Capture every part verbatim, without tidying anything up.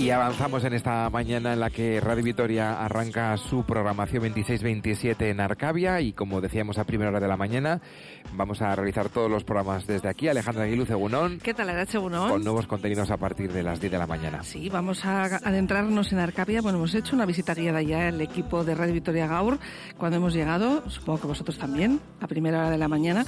Y avanzamos en esta mañana en la que Radio Vitoria arranca su programación veintiséis veintisiete en Arcavia y, como decíamos, a primera hora de la mañana vamos a realizar todos los programas desde aquí. Alejandra Aguiluz, Egunon. ¿Qué tal, Arantxa, Egunon? Con nuevos contenidos a partir de las diez de la mañana. Sí, vamos a adentrarnos en Arcavia. Bueno, hemos hecho una visita guiada ya el equipo de Radio Vitoria Gaur cuando hemos llegado, supongo que vosotros también, a primera hora de la mañana,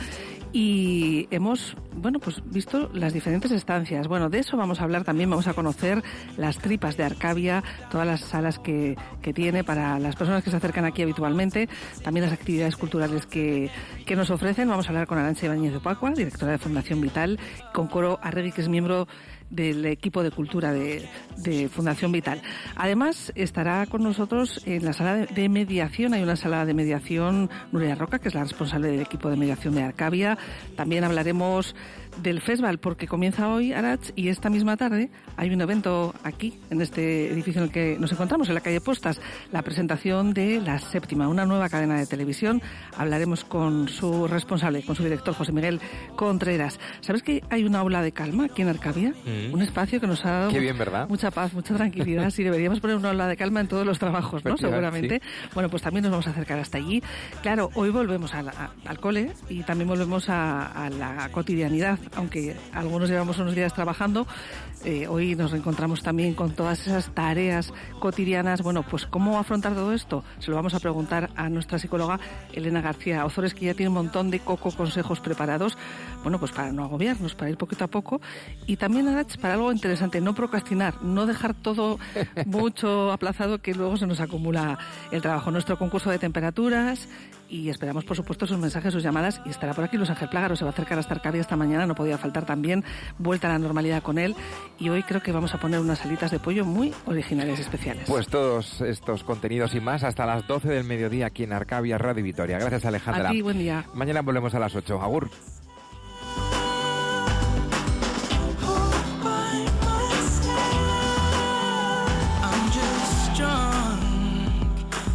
y hemos, bueno, pues visto las diferentes estancias. Bueno, de eso vamos a hablar también, vamos a conocer las tripas de Arcavia, todas las salas que, que tiene para las personas que se acercan aquí habitualmente, también las actividades culturales que, que nos ofrecen. Vamos a hablar con Arantxa Ibáñez de Opacua, directora de Fundación Vital, con Coro Arregui, que es miembro del equipo de cultura de, de Fundación Vital. Además, estará con nosotros en la sala de, de mediación. Hay una sala de mediación, Nuria Roca, que es la responsable del equipo de mediación de Arcavia. También hablaremos del festival, porque comienza hoy, Arach, y esta misma tarde hay un evento aquí, en este edificio en el que nos encontramos, en la calle Postas, la presentación de La Séptima, una nueva cadena de televisión. Hablaremos con su responsable, con su director, José Miguel Contreras. ¿Sabes que hay una aula de calma aquí en Arcavia? Mm. Un espacio que nos ha dado Qué bien, ¿verdad? Mucha paz, mucha tranquilidad. Sí, deberíamos poner una aula de calma en todos los trabajos, ¿no? Seguramente. Sí. Bueno, pues también nos vamos a acercar hasta allí. Claro, hoy volvemos a la, a, al cole y también volvemos a, a la cotidianidad, aunque algunos llevamos unos días trabajando. Eh, hoy nos reencontramos también con todas esas tareas cotidianas. Bueno, pues ¿cómo afrontar todo esto? Se lo vamos a preguntar a nuestra psicóloga Elena García Ozores, que ya tiene un montón de coco consejos preparados, bueno, pues para no agobiarnos, para ir poquito a poco, y también, Arach, para algo interesante, no procrastinar, no dejar todo mucho aplazado, que luego se nos acumula el trabajo. Nuestro concurso de temperaturas, y esperamos, por supuesto, sus mensajes, sus llamadas, y estará por aquí Luis Ángel Plágaro, se va a acercar hasta Arcavia esta mañana, no podía faltar también, vuelta a la normalidad con él, y hoy creo que vamos a poner unas alitas de pollo muy originales y especiales. Pues todos estos contenidos y más hasta las doce del mediodía aquí en Arcavia, Radio Vitoria. Gracias, Alejandra. A ti, buen día. Mañana volvemos a las ocho. Agur.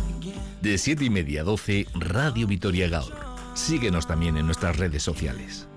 De siete y media a doce, Radio Vitoria Gaur. Síguenos también en nuestras redes sociales.